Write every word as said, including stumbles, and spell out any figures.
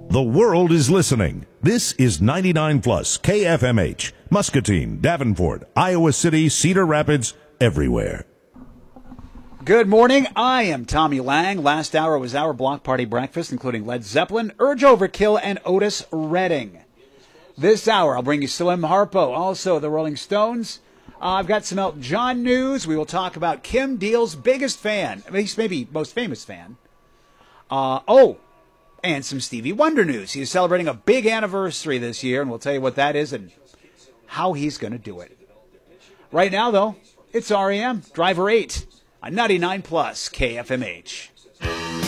The world is listening. This is ninety-nine plus K F M H, Muscatine, Davenport, Iowa City, Cedar Rapids, everywhere. Good morning. I am Tommy Lang. Last hour was our block party breakfast, including Led Zeppelin, Urge Overkill, and Otis Redding. This hour, I'll bring you Slim Harpo, also the Rolling Stones. Uh, I've got some Elton John news. We will talk about Kim Deal's biggest fan, at least maybe most famous fan. Uh, oh, and some Stevie Wonder news. He's celebrating a big anniversary this year, and we'll tell you what that is and how he's going to do it. Right now, though, it's R E M, Driver eight, on ninety-nine plus K F M H.